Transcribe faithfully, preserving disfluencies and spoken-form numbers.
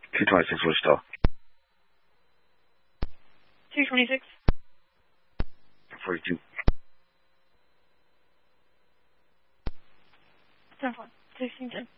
two twenty-six Wichita. two twenty-six. forty-two. ten four. sixteen ten.